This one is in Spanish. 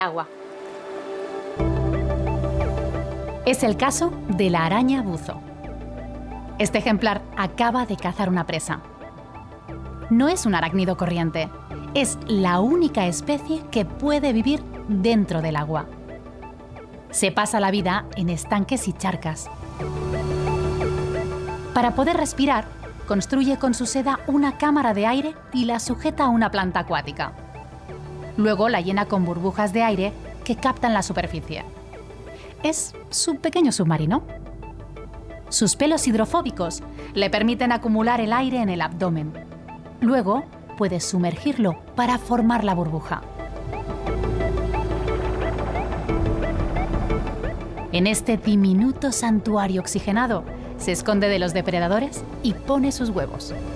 agua. Es el caso de la araña buzo. Este ejemplar acaba de cazar una presa. No es un arácnido corriente, es la única especie que puede vivir dentro del agua. Se pasa la vida en estanques y charcas. Para poder respirar, construye con su seda una cámara de aire y la sujeta a una planta acuática. Luego la llena con burbujas de aire que captan la superficie. Es su pequeño submarino. Sus pelos hidrofóbicos le permiten acumular el aire en el abdomen. Luego puede sumergirlo para formar la burbuja. En este diminuto santuario oxigenado, se esconde de los depredadores y pone sus huevos.